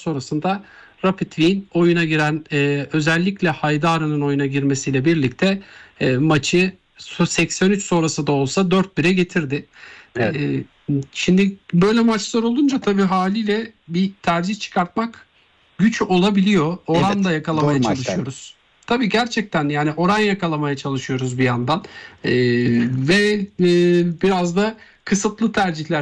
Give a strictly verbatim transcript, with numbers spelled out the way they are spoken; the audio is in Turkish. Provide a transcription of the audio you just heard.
sonrasında Rapid Wien oyuna giren, e, özellikle Haydarı'nın oyuna girmesiyle birlikte e, maçı seksen üç sonrası da olsa dört bire getirdi. Evet. E, şimdi böyle maçlar olunca tabii haliyle bir tercih çıkartmak güç olabiliyor. Oran Evet, da yakalamaya zor maçlar. çalışıyoruz. Tabii gerçekten yani oran yakalamaya çalışıyoruz bir yandan. E, ve e, biraz da kısıtlı tercihler